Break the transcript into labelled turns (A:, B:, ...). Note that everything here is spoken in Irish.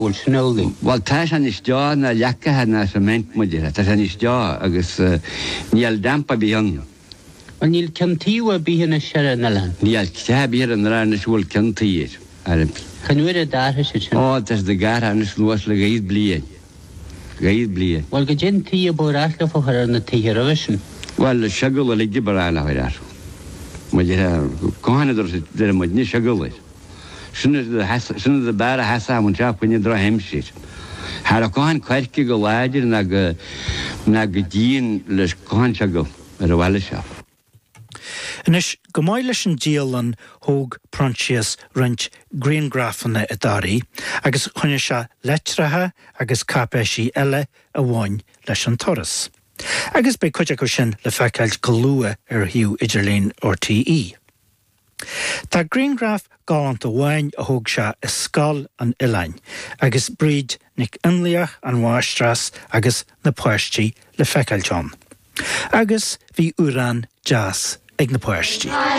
A: Well, tá an is deá na leacathe na sement muidir, tá an is deá agus níl dampa bíon.
B: Níl cintíú a bíhanna seara na lan.
A: Níl ceabíar an rá na siúil cintíir.
B: Chanúir a dátha sé sin.
A: Tas de gar an is luas le gaid blian. Gaid blian.
B: Well, go gin tí a bórásla fóchar na tíhir a visin.
A: Well, le segul a le gibarála hoirar. Muidir cóhanador de muid ní segulir. Sinna de bara hasa mun teappaine dra heimsir. Har a cóhan cuirci go láidir na go dín leis cóhan segul ar a bhhaile seap.
C: Inis go maiid leis an díal an thóg Proinsias roinnt Greengraffanna a darí, agus chuine se leitrathe agus capéisí eile a bháin leis an toras. Agus be chuide go sin le feiceáil go lua ar hiú idirlín RTE. Tá Greengraf gálant a bháin a thóg se is scáil an Ileinn, agus bríd nic inliach an Mháistreas agus na Páistí le feiceáil John. Agus bhí úrán jazz ag na Páistí.